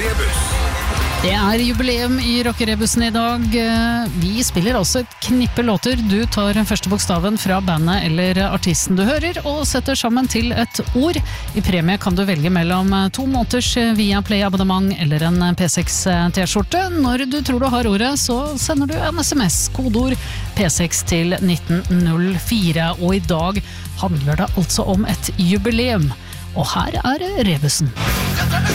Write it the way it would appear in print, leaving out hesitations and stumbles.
Rockerebus. Det jubileum I Rockerebussen I dag. Vi spiller også et knippe låter. Du tar første bokstaven fra bandet eller artisten du hører, og setter sammen til et ord. I premie kan du velge mellom 2 måneders via Play-abonnement eller en P6 T-skjorte. Når du tror du har ordet, så sender du en SMS, kodeord P6 til 1904. Og I dag handler det altså om et jubileum. Og her Rebussen.